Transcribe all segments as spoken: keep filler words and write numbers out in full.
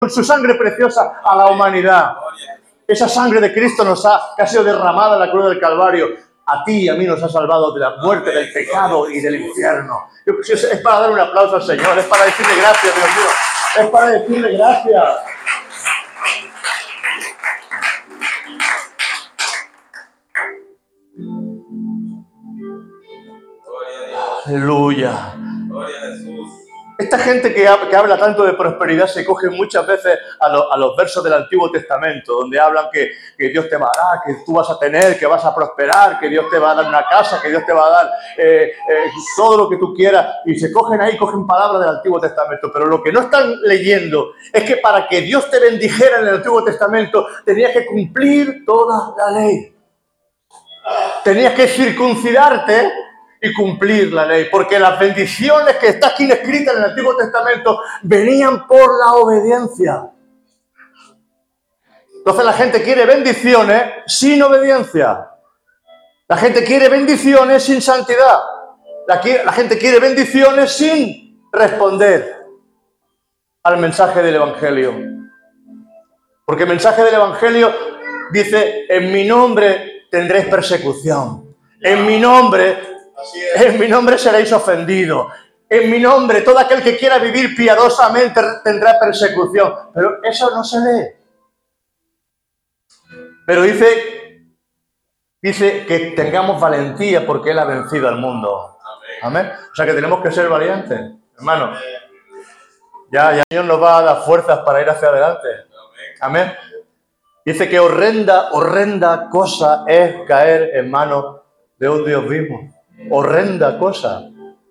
con su sangre preciosa a la humanidad. Esa sangre de Cristo nos ha, que ha sido derramada en la cruz del Calvario, a ti y a mí nos ha salvado de la muerte, del pecado y del infierno. Yo, es para dar un aplauso al Señor, es para decirle gracias, Dios mío, es para decirle gracias. Aleluya. Esta gente que, que habla tanto de prosperidad se coge muchas veces a, lo, a los versos del Antiguo Testamento, donde hablan que, que Dios te va a dar, que tú vas a tener, que vas a prosperar, que Dios te va a dar una casa, que Dios te va a dar eh, eh, todo lo que tú quieras. Y se cogen ahí, cogen palabras del Antiguo Testamento. Pero lo que no están leyendo es que para que Dios te bendijera en el Antiguo Testamento, tenías que cumplir toda la ley. Tenías que circuncidarte y cumplir la ley, porque las bendiciones que están aquí escritas en el Antiguo Testamento venían por la obediencia. Entonces la gente quiere bendiciones sin obediencia. La gente quiere bendiciones sin santidad. La, la gente quiere bendiciones sin responder al mensaje del Evangelio. Porque el mensaje del Evangelio dice, en mi nombre tendréis persecución. En mi nombre En mi nombre seréis ofendidos. En mi nombre, todo aquel que quiera vivir piadosamente tendrá persecución. Pero eso no se lee. Pero dice, dice que tengamos valentía porque Él ha vencido al mundo. Amén. O sea que tenemos que ser valientes, hermano. Ya, ya Dios nos va a dar fuerzas para ir hacia adelante. Amén. Dice que horrenda, horrenda cosa es caer en manos de un Dios vivo. Horrenda cosa.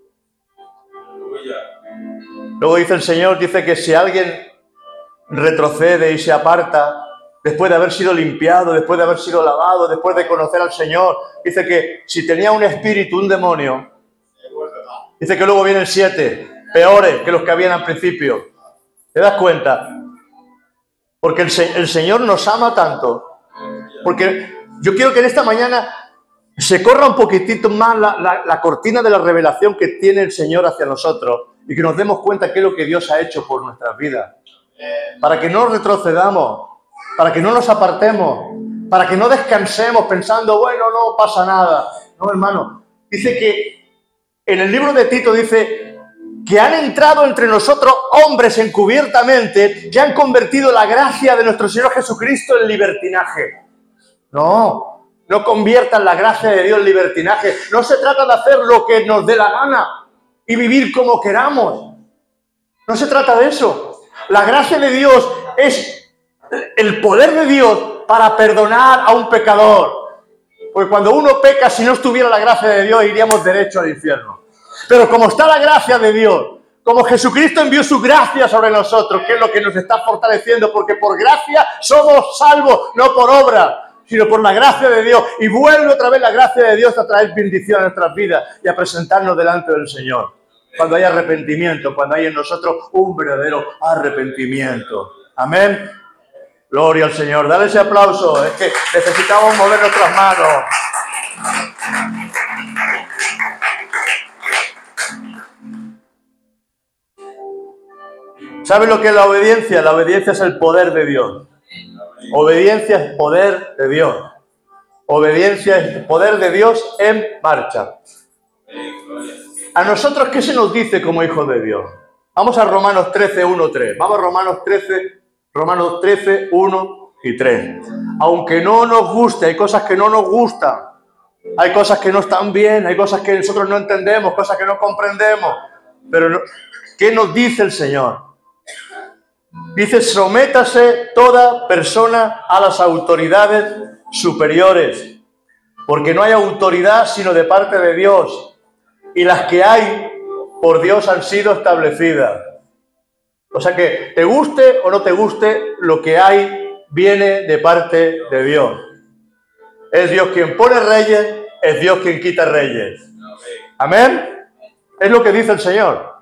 Luego dice el Señor, dice que si alguien retrocede y se aparta, después de haber sido limpiado, después de haber sido lavado, después de conocer al Señor, dice que si tenía un espíritu, un demonio, dice que luego vienen siete, peores que los que habían al principio. ¿Te das cuenta? Porque el, el Señor nos ama tanto. Porque yo quiero que en esta mañana se corra un poquitito más la, la, la cortina de la revelación que tiene el Señor hacia nosotros y que nos demos cuenta qué es lo que Dios ha hecho por nuestras vidas. Para que no retrocedamos, para que no nos apartemos, para que no descansemos pensando, bueno, no pasa nada. No, hermano. Dice que en el libro de Tito dice que han entrado entre nosotros hombres encubiertamente que han convertido la gracia de nuestro Señor Jesucristo en libertinaje. No. No conviertan la gracia de Dios en libertinaje. No se trata de hacer lo que nos dé la gana y vivir como queramos. No se trata de eso. La gracia de Dios es el poder de Dios para perdonar a un pecador. Porque cuando uno peca, si no estuviera la gracia de Dios, iríamos derecho al infierno. Pero como está la gracia de Dios, como Jesucristo envió su gracia sobre nosotros, que es lo que nos está fortaleciendo, porque por gracia somos salvos, no por obra, sino por la gracia de Dios. Y vuelve otra vez la gracia de Dios a traer bendición a nuestras vidas y a presentarnos delante del Señor. Cuando hay arrepentimiento, cuando hay en nosotros un verdadero arrepentimiento. Amén. Gloria al Señor. Dale ese aplauso. Es que necesitamos mover nuestras manos. ¿Sabes lo que es la obediencia? La obediencia es el poder de Dios. Obediencia es poder de Dios. Obediencia es poder de Dios en marcha. ¿A nosotros qué se nos dice como hijos de Dios? Vamos a Romanos trece, uno, tres. Vamos a Romanos trece, Romanos trece, uno y tres. Aunque no nos guste, hay cosas que no nos gustan. Hay cosas que no están bien, hay cosas que nosotros no entendemos, cosas que no comprendemos. Pero, no, ¿qué nos dice el Señor? Dice, sométase toda persona a las autoridades superiores, porque no hay autoridad sino de parte de Dios, y las que hay por Dios han sido establecidas. O sea que, te guste o no te guste, lo que hay viene de parte de Dios. Es Dios quien pone reyes, es Dios quien quita reyes. Amén. Es lo que dice el Señor.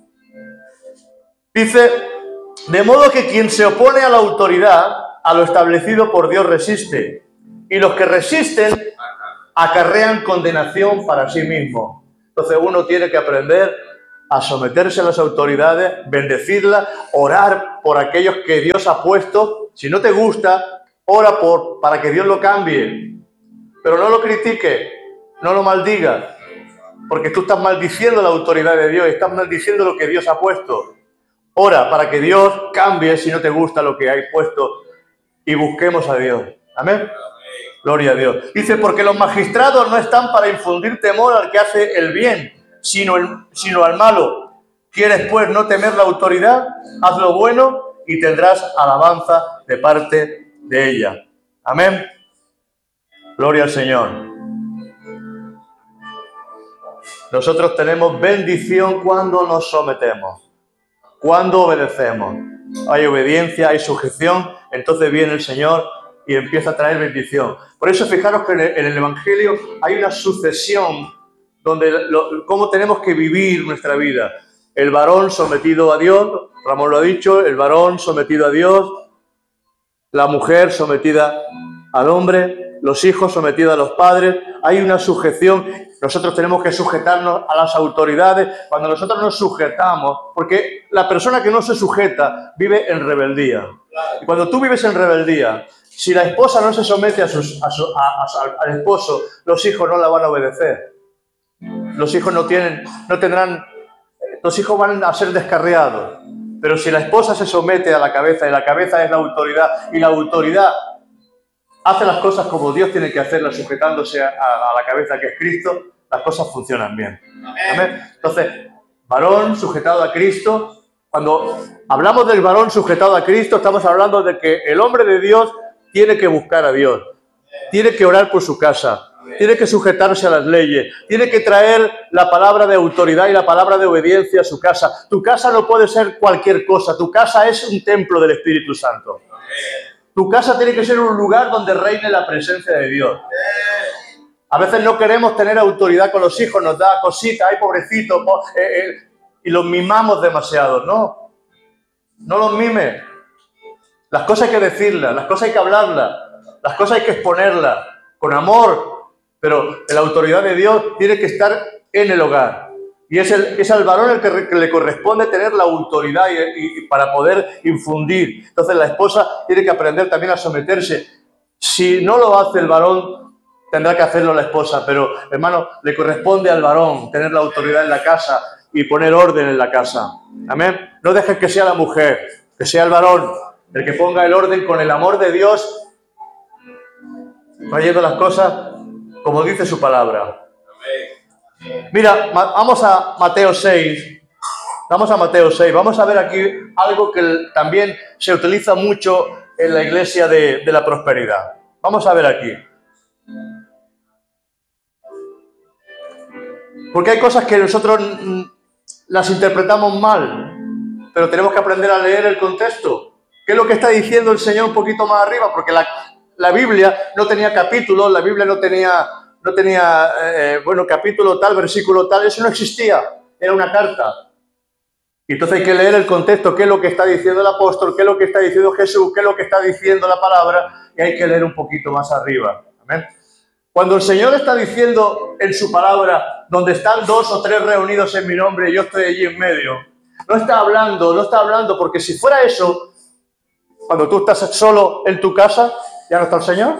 Dice, de modo que quien se opone a la autoridad, a lo establecido por Dios resiste. Y los que resisten acarrean condenación para sí mismo. Entonces uno tiene que aprender a someterse a las autoridades, bendecirlas, orar por aquellos que Dios ha puesto. Si no te gusta, ora por, para que Dios lo cambie. Pero no lo critique, no lo maldigas, porque tú estás maldiciendo la autoridad de Dios, estás maldiciendo lo que Dios ha puesto. Ora para que Dios cambie si no te gusta lo que hay puesto y busquemos a Dios. Amén. Gloria a Dios. Dice, porque los magistrados no están para infundir temor al que hace el bien, sino, el, sino al malo. ¿Quieres pues no temer la autoridad? Haz lo bueno y tendrás alabanza de parte de ella. Amén. Gloria al Señor. Nosotros tenemos bendición cuando nos sometemos, cuando obedecemos. Hay obediencia, hay sujeción, entonces viene el Señor y empieza a traer bendición. Por eso fijaros que en el, en el Evangelio hay una sucesión donde lo, cómo tenemos que vivir nuestra vida. El varón sometido a Dios, Ramón lo ha dicho, el varón sometido a Dios, la mujer sometida al hombre, los hijos sometidos a los padres. Hay una sujeción. Nosotros tenemos que sujetarnos a las autoridades. Cuando nosotros nos sujetamos, porque la persona que no se sujeta vive en rebeldía. Y cuando tú vives en rebeldía, si la esposa no se somete a sus, a su, a, a, al esposo, los hijos no la van a obedecer. Los hijos no tienen, no tendrán, los hijos van a ser descarriados. Pero si la esposa se somete a la cabeza, y la cabeza es la autoridad, y la autoridad hace las cosas como Dios tiene que hacerlas, sujetándose a, a la cabeza que es Cristo, las cosas funcionan bien. ¿Amén? Entonces, varón sujetado a Cristo. Cuando hablamos del varón sujetado a Cristo, estamos hablando de que el hombre de Dios tiene que buscar a Dios, tiene que orar por su casa, tiene que sujetarse a las leyes, tiene que traer la palabra de autoridad y la palabra de obediencia a su casa. Tu casa no puede ser cualquier cosa, tu casa es un templo del Espíritu Santo. Tu casa tiene que ser un lugar donde reine la presencia de Dios. A veces no queremos tener autoridad con los hijos, nos da cosita, ay pobrecito, eh, eh, y los mimamos demasiado. No, no los mimes. Las cosas hay que decirlas, las cosas hay que hablarlas, las cosas hay que exponerlas con amor, pero la autoridad de Dios tiene que estar en el hogar. Y es, el, es al varón el que, re, que le corresponde tener la autoridad y, y para poder infundir. Entonces la esposa tiene que aprender también a someterse. Si no lo hace el varón, tendrá que hacerlo la esposa, pero hermano, le corresponde al varón tener la autoridad en la casa y poner orden en la casa. Amén. No dejes que sea la mujer, que sea el varón el que ponga el orden con el amor de Dios, trayendo las cosas como dice su palabra. Mira, vamos a Mateo seis. Vamos a Mateo seis. Vamos a ver aquí algo que también se utiliza mucho en la iglesia de, de la prosperidad. Vamos a ver aquí. Porque hay cosas que nosotros las interpretamos mal, pero tenemos que aprender a leer el contexto. ¿Qué es lo que está diciendo el Señor un poquito más arriba? Porque la, la Biblia no tenía capítulos, la Biblia no tenía, no tenía eh, bueno, capítulo tal, versículo tal, eso no existía, era una carta. Y entonces hay que leer el contexto, qué es lo que está diciendo el apóstol, qué es lo que está diciendo Jesús, qué es lo que está diciendo la palabra, y hay que leer un poquito más arriba. ¿Amén? Cuando el Señor está diciendo en su palabra, donde están dos o tres reunidos en mi nombre, yo estoy allí en medio, no está hablando, no está hablando, porque si fuera eso, cuando tú estás solo en tu casa, ¿ya no está el Señor?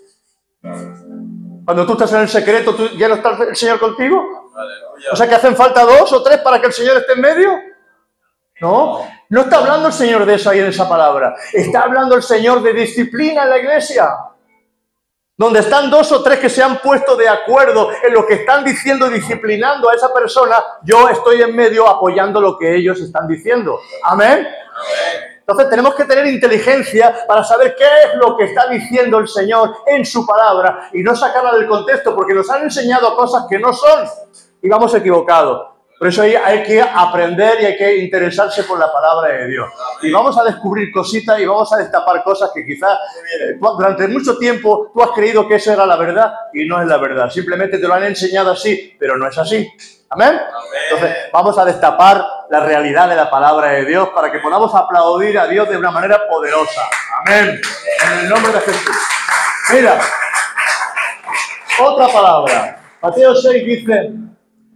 Cuando tú estás en el secreto, ¿ya no está el Señor contigo? O sea, que hacen falta dos o tres para que el Señor esté en medio. No, no está hablando el Señor de eso ahí en esa palabra. Está hablando el Señor de disciplina en la iglesia. Donde están dos o tres que se han puesto de acuerdo en lo que están diciendo y disciplinando a esa persona, yo estoy en medio apoyando lo que ellos están diciendo. Amén. Amén. Entonces tenemos que tener inteligencia para saber qué es lo que está diciendo el Señor en su palabra y no sacarla del contexto, porque nos han enseñado cosas que no son y vamos equivocados. Por eso hay, hay que aprender y hay que interesarse por la palabra de Dios. Y vamos a descubrir cositas y vamos a destapar cosas que quizás eh, durante mucho tiempo tú has creído que eso era la verdad y no es la verdad. Simplemente te lo han enseñado así, pero no es así. ¿Amén? Entonces vamos a destapar la realidad de la palabra de Dios para que podamos aplaudir a Dios de una manera poderosa. Amén. En el nombre de Jesús. Mira, otra palabra. Mateo seis dice...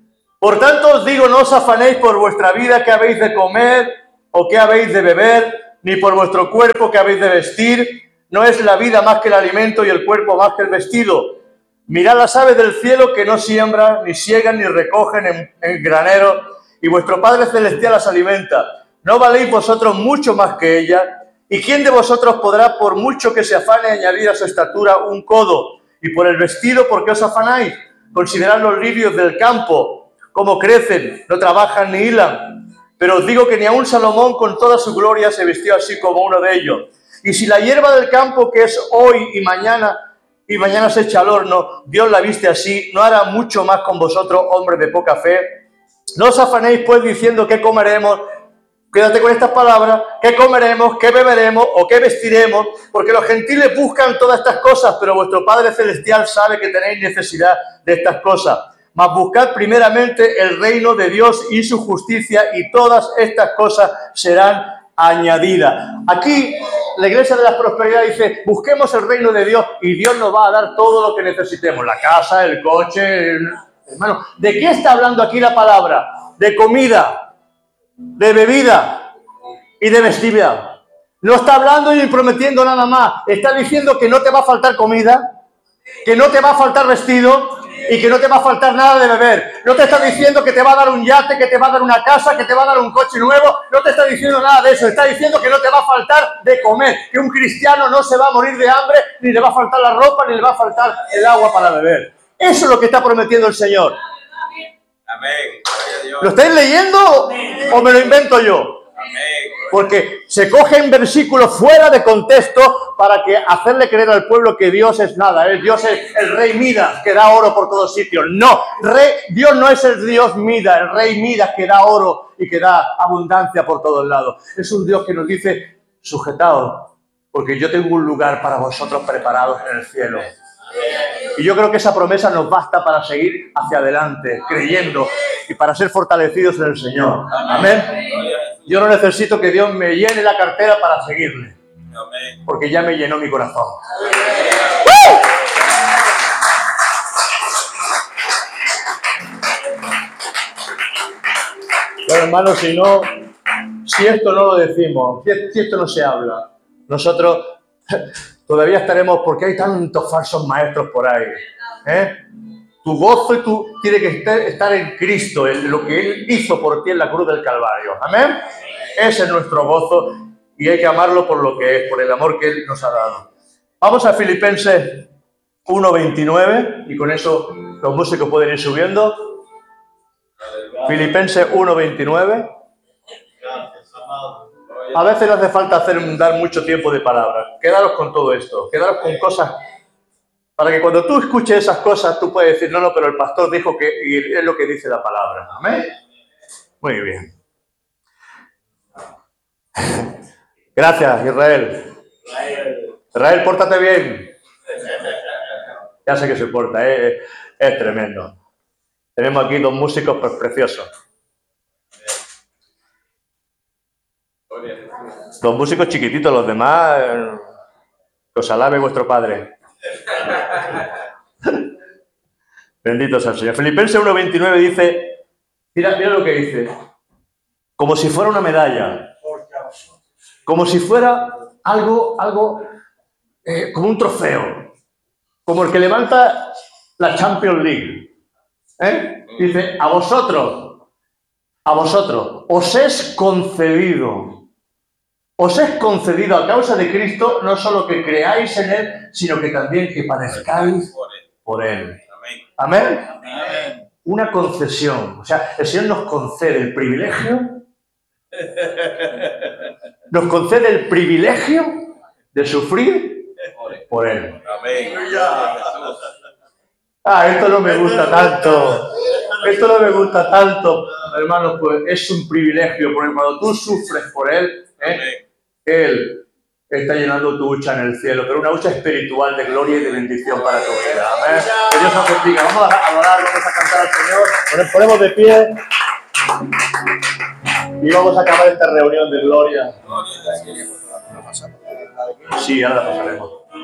Por tanto os digo, no os afanéis por vuestra vida, qué habéis de comer o qué habéis de beber, ni por vuestro cuerpo, qué habéis de vestir. No es la vida más que el alimento y el cuerpo más que el vestido. Mirad las aves del cielo, que no siembran, ni siegan, ni recogen en, en granero, y vuestro Padre Celestial las alimenta. ¿No valéis vosotros mucho más que ellas? ¿Y quién de vosotros podrá, por mucho que se afane, añadir a su estatura un codo? Y por el vestido, ¿por qué os afanáis? Considerad los lirios del campo, cómo crecen, no trabajan ni hilan. Pero os digo que ni aun Salomón con toda su gloria se vistió así como uno de ellos. Y si la hierba del campo, que es hoy y mañana, y mañana se echa al horno, Dios la viste así, ¿no hará mucho más con vosotros, hombres de poca fe? No os afanéis pues diciendo qué comeremos, quédate con estas palabras, qué comeremos, qué beberemos o qué vestiremos, porque los gentiles buscan todas estas cosas, pero vuestro Padre Celestial sabe que tenéis necesidad de estas cosas. Mas buscad primeramente el reino de Dios y su justicia, y todas estas cosas serán añadidas. Aquí la Iglesia de la Prosperidad dice, busquemos el reino de Dios y Dios nos va a dar todo lo que necesitemos, la casa, el coche, el... hermano. ¿De qué está hablando aquí la palabra? De comida, de bebida y de vestida. No está hablando ni prometiendo nada más, está diciendo que no te va a faltar comida, que no te va a faltar vestido y que no te va a faltar nada de beber. No te está diciendo que te va a dar un yate, que te va a dar una casa, que te va a dar un coche nuevo. No te está diciendo nada de eso. Está diciendo que no te va a faltar de comer, que un cristiano no se va a morir de hambre, ni le va a faltar la ropa, ni le va a faltar el agua para beber. Eso es lo que está prometiendo el Señor. Amén. ¿Lo estáis leyendo o me lo invento yo? Porque se cogen versículos fuera de contexto para que hacerle creer al pueblo que Dios es nada. ¿eh? Dios es el rey Midas que da oro por todos sitios. No, rey, Dios no es el Dios Midas, el rey Midas que da oro y que da abundancia por todos lados. Es un Dios que nos dice, sujetaos, porque yo tengo un lugar para vosotros preparados en el cielo. Y yo creo que esa promesa nos basta para seguir hacia adelante, creyendo y para ser fortalecidos en el Señor. Amén. Yo no necesito que Dios me llene la cartera para seguirle, porque ya me llenó mi corazón. Bueno, hermanos, si no, si esto no lo decimos, si esto no se habla, nosotros todavía estaremos, porque hay tantos falsos maestros por ahí. ¿eh? Tu gozo y tu, tiene que estar, estar en Cristo, en lo que Él hizo por ti en la cruz del Calvario. Amén. Ese es nuestro gozo y hay que amarlo por lo que es, por el amor que Él nos ha dado. Vamos a Filipenses uno veintinueve y con eso los músicos pueden ir subiendo. Filipenses uno veintinueve. A veces no hace falta hacer, dar mucho tiempo de palabras. Quedaros con todo esto, quedaros con cosas para que cuando tú escuches esas cosas tú puedes decir, no, no, pero el pastor dijo que y es lo que dice la palabra. Amén. Muy bien. Gracias, Israel. Israel, pórtate bien. Ya sé que se porta, ¿eh? Es tremendo. Tenemos aquí dos músicos pues, preciosos. Dos músicos chiquititos, los demás, eh, que os alabe vuestro Padre. Bendito sea el Señor. Filipenses uno veintinueve dice, mira, mira lo que dice, como si fuera una medalla, como si fuera algo, algo eh, como un trofeo, como el que levanta la Champions League. ¿eh? Dice, a vosotros, a vosotros, os es concedido. Os es concedido a causa de Cristo no solo que creáis en Él, sino que también que padezcáis por Él. Amén. Amén. Una concesión. O sea, el Señor nos concede el privilegio, nos concede el privilegio de sufrir por Él. Amén. Ah, esto no me gusta tanto. Esto no me gusta tanto, hermanos, pues es un privilegio, porque cuando tú sufres por Él, ¿eh? Él está llenando tu hucha en el cielo, pero una hucha espiritual de gloria y de bendición para tu vida. Amén. Que Dios os bendiga. Vamos a adorar, vamos a cantar al Señor. Nos ponemos de pie y vamos a acabar esta reunión de gloria. Sí, ahora la pasaremos.